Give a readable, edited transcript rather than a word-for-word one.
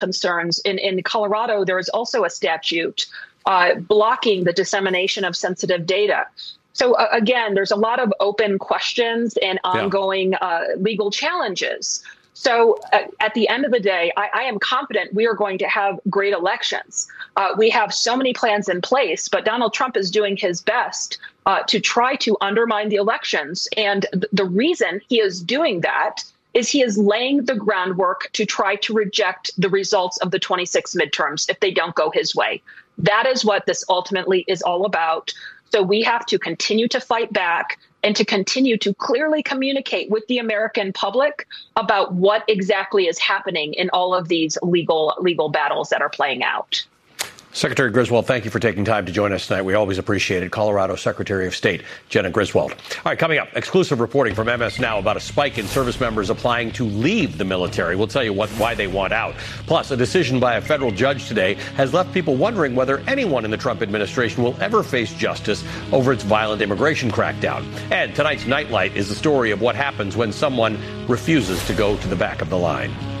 concerns. In Colorado, there is also a statute blocking the dissemination of sensitive data. So again, there's a lot of open questions and ongoing legal challenges. So at the end of the day, I am confident we are going to have great elections. We have so many plans in place, but Donald Trump is doing his best to try to undermine the elections. And the reason he is doing that is he is laying the groundwork to try to reject the results of the 26 midterms if they don't go his way. That is what this ultimately is all about. So we have to continue to fight back and to continue to clearly communicate with the American public about what exactly is happening in all of these legal battles that are playing out. Secretary Griswold, thank you for taking time to join us tonight. We always appreciate it. Colorado Secretary of State Jena Griswold. All right, coming up, exclusive reporting from MS Now about a spike in service members applying to leave the military. We'll tell you why they want out. Plus, a decision by a federal judge today has left people wondering whether anyone in the Trump administration will ever face justice over its violent immigration crackdown. And tonight's Nightlight is the story of what happens when someone refuses to go to the back of the line.